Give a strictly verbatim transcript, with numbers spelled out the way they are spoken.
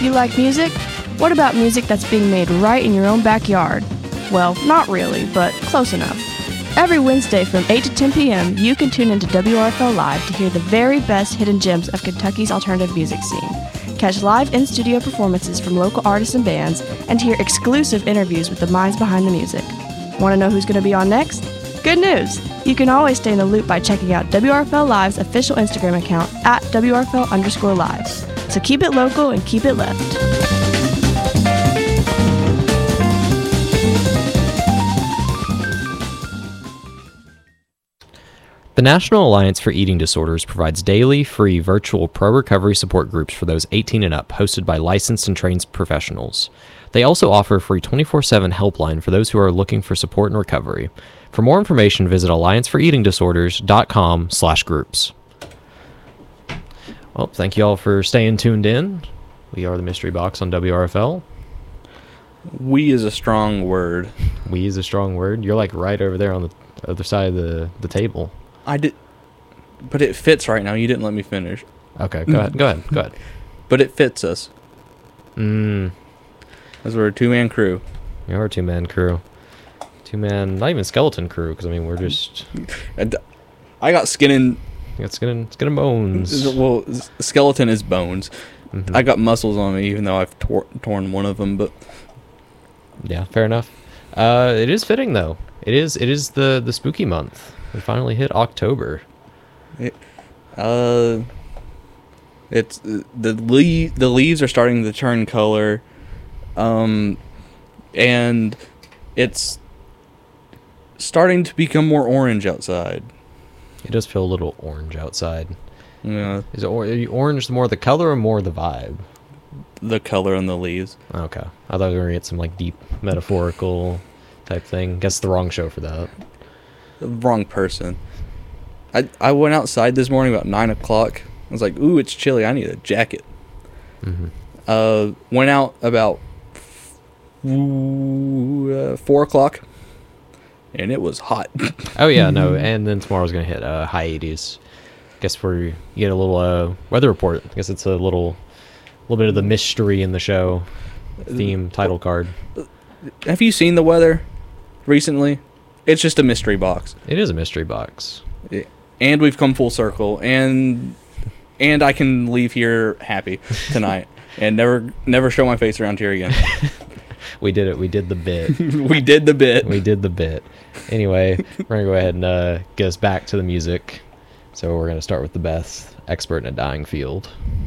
you like music, what about music that's being made right in your own backyard? Well, not really, but close enough. Every Wednesday from eight to ten p.m., you can tune into W R F L Live to hear the very best hidden gems of Kentucky's alternative music scene. Catch live in-studio performances from local artists and bands, and hear exclusive interviews with the minds behind the music. Want to know who's going to be on next? Good news! You can always stay in the loop by checking out W R F L Live's official Instagram account at W R F L underscore live. So keep it local and keep it left. The National Alliance for Eating Disorders provides daily, free, virtual pro-recovery support groups for those eighteen and up, hosted by licensed and trained professionals. They also offer a free twenty-four seven helpline for those who are looking for support and recovery. For more information, visit alliance for eating disorders dot com slash groups. Well, thank you all for staying tuned in. We are the Mystery Box on W R F L. We is a strong word. We is a strong word. You're like right over there on the other side of the, the table. I did, but it fits right now. You didn't let me finish. Okay, go ahead. Go ahead. Go ahead. But it fits us. Mm. As we're a two-man crew. We are a two-man crew. Two-man, not even skeleton crew, because, I mean, we're just... And I got skin and... Got skin and, skin and bones. Well, skeleton is bones. Mm-hmm. I got muscles on me, even though I've tor- torn one of them, but... Yeah, fair enough. Uh, it is fitting, though. It is It is the, the spooky month. We finally hit October. It, uh, it's the le- the leaves are starting to turn color, um, and it's starting to become more orange outside. It does feel a little orange outside. Yeah, Is it or- are you orange more the color or more the vibe? the color on the leaves. Okay, I thought we were gonna get some like deep metaphorical type thing. Guess the wrong show for that. The wrong person. I I went outside this morning about nine o'clock. I was like, "Ooh, it's chilly. I need a jacket." Mm-hmm. Uh, went out about ooh, uh, four o'clock, and it was hot. Oh yeah, no, and then tomorrow's gonna hit uh, high eighties. Guess we you get a little uh, weather report. I guess it's a little, little bit of the mystery in the show theme title card. Have you seen the weather recently? It's just a mystery box. It is a mystery box. And we've come full circle, and and I can leave here happy tonight and never never show my face around here again. We did it. We did the bit. We did the bit. We did the bit. Anyway, we're going to go ahead and uh, get us back to the music. So we're going to start with the best expert in a dying field.